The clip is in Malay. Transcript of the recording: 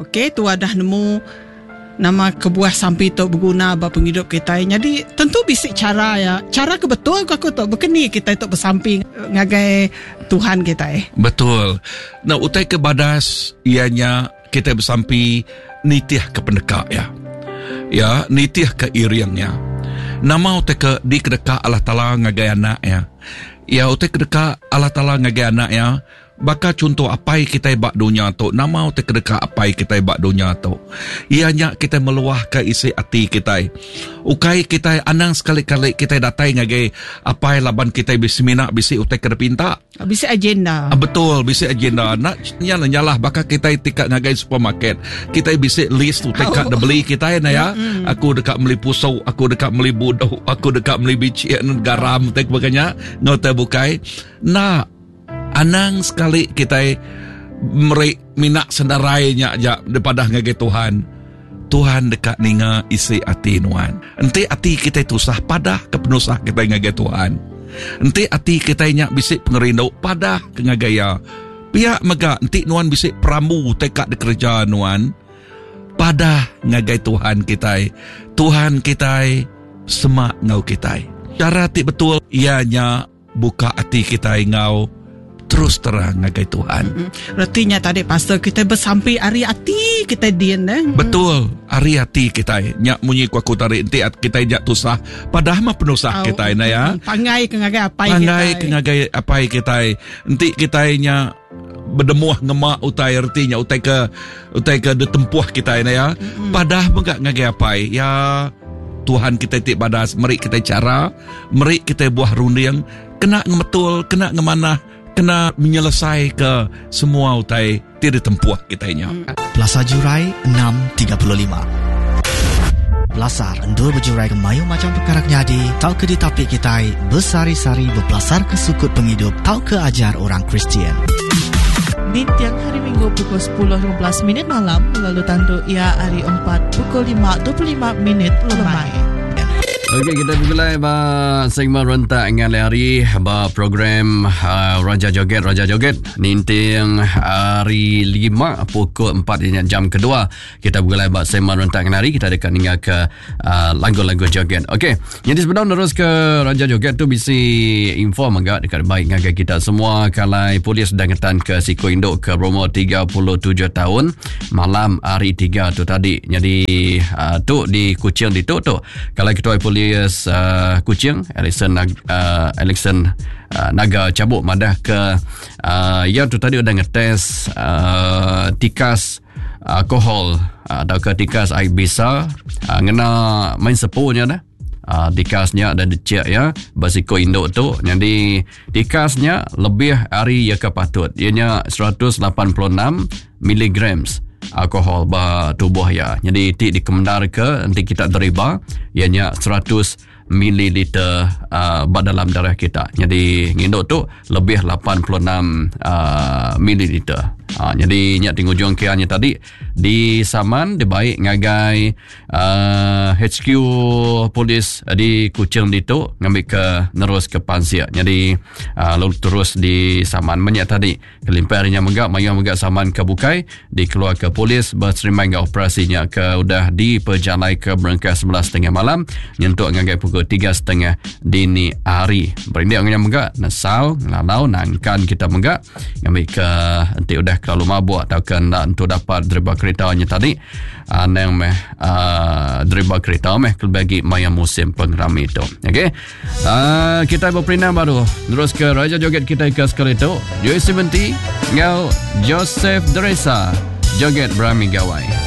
Okey, tu dah nemu nama kebuah sampi tu berguna bagi penghidup kita. Jadi tentu bisik cara ya. Cara ke betul aku tu berkeni kita tu bersamping ngagai Tuhan kita. Betul. Nah, utai ke badas ianya kita bersampi nitiah ke pendekak ya. Ya, nitiah ke iriangnya. Nama utai ke di kedekak Allah Ta'ala ngagai anak ya. Ya, utai kedekak Allah Ta'ala ngagai anak ya. Baka contoh apai kita bak dunia tu, nama utai kedekak apai kita bak dunia tu. Ianya kita meluah ke isi hati kita. Ukai kita anang sekali-kali kita datai ngagai apai laban kita bismina bisi utai kedepinta. Bisi agenda. Betul, bisi agenda. Nak nyalah baka kita tikak ngagai supermarket. Kita bisi list utai kat beli kita na ya. Aku dekat beli pusau, aku dekat beli budo, aku dekat beli biji garam utai baganya. Ngau bukai. Nah, anang sekali kita minak sendarainya aja daripada ngagai Tuhan. Tuhan dekat ninga isi hati nuan. Enti hati kita tusah padah kepenusah kita ngagai Tuhan. Enti hati kita nyak bisik pengerindu padah ke ngagaya. Pihak mega enti nuan bisik pramu tekak di kerja nuan. Padah ngagai Tuhan kita. Tuhan kita semak ngau kita. Cara ti betul ianya buka hati kita ngau terus terang ngagai Tuhan. Artinya tadi pastor kita bersampai ari hati kita dian Betul, ari hati kita nyak munyi ku tarik enti kita jak tusah padahal mah penusah kita na ya. Pangai ke ngagai apai kita. Pangai ke ngagai apai kita. Enti kita nya berdemuah ngemak utai artinya utai ke detempuh kita na ya. Padahal enggak ngagai apai ya. Tuhan kita tik badas, meri kita cara, meri kita buah runding, kena ngemetul, kena ngemanah, kena menyelesai ke semua utai tidak tempuh kitanya. Plaza Jurai 635. Belasar endur berjurai ke mayu macam perkara nyadi, tau ke ditapik kita bersari-sari berbelasar ke sukut penghidup, tau ke ajar orang Kristian. Di tiang hari Minggu pukul 10.15 malam, lalu tandu ia hari 4 pukul 5.25 lemai. Okey, kita mulai segmen rentak dengan hari program Raja Joget ninting hari 5 pukul 4 jam kedua. Kita mulai segmen rentak dengan hari, kita dekat hingga ke lagu-lagu joget. Okey, jadi sebenarnya terus ke Raja Joget tu bisa info agak dekat baik dengan kita semua kalau polis sedang ngetan ke Siko Induk ke Bromo 37 tahun malam hari 3 tu tadi. Jadi tu di Kuching di tu kalau ketua polis Kuching Alexon Naga cabut madah ke yang tu tadi udah ngetes tikas alkohol atau ke tikas air besar ngena main sepuhnya dah. Tikasnya ada dicek ya basiko induk tu, jadi tikasnya lebih hari ya kepatut ianya 186 miligrams alkohol ba tubuh ya. Jadi ti dikemendar ke nanti kita deriba ianya 100 mililiter dalam darah kita. Jadi nginduk tu lebih 86 mililiter. Jadi nyak tinggu jong kianya tadi di Saman dibaik ngagai HQ polis di Kuching itu ngambil ke nerus ke Pansia. Jadi lalu terus di Saman menyak tadi kelimparinya megak mayang megak Saman ke Bukai dikeluar ke polis berserimai operasinya ke udah diperjalai ke Berengkas 11.30 malam nyentuk ngagai pukul 3.30 dini hari. Berindik nganya megak nasal lalau nangkan kita megak ngambil ke nanti udah kalau mabuk atau kena untuk dapat derba keretanya tadi nang derba kereta bagi maya musim pengerami itu. Okey, kita berperinam baru terus ke Raja Joget kita ke sekali itu Joy 70 ngau Joseph Deresa Joget Brami Gawai.